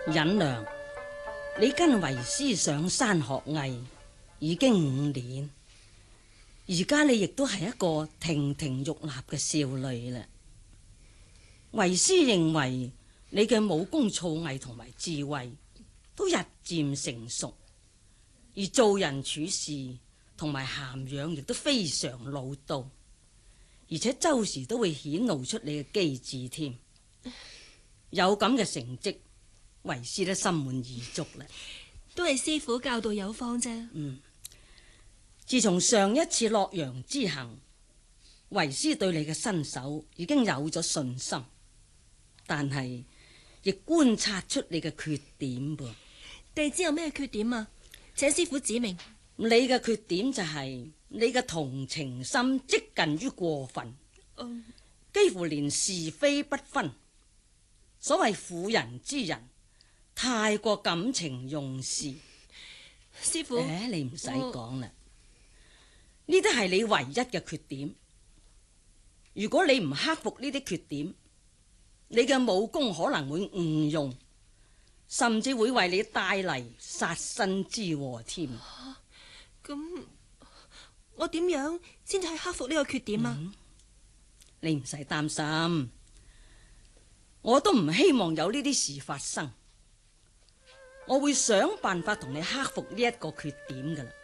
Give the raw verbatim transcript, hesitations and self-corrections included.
忍良，你跟為師上山學藝已經五年，而家你亦都係一個亭亭玉立嘅少女啦。為師認為你嘅武功造詣同埋智慧都日漸成熟，而做人處事同埋涵養亦都非常老道，而且周時都會顯露出你嘅機智添。有咁嘅成績，為師都心滿意足啦。 都係師父教導有方啫。 嗯，自從上一次洛陽之行，為師對你嘅身手已經有咗信心，但係亦觀察出你嘅缺點噃。 弟子有咩缺點啊？請師父指明。 你嘅缺點就係你嘅同情心接近於過分， 嗯， 幾乎連是非不分。所謂婦人之仁，太過感情用事。 師父， 誒，你唔使講啦，呢啲係你唯一嘅缺點。如果你唔克服呢啲缺點，你嘅武功可能會誤用，甚至會為你帶嚟殺身之禍添。 咁、啊、我點樣先至去克服呢個缺點啊？ 嗯、你唔使擔心。我都唔希望有呢啲事發生，我會想辦法同你克服呢一個缺點噶啦。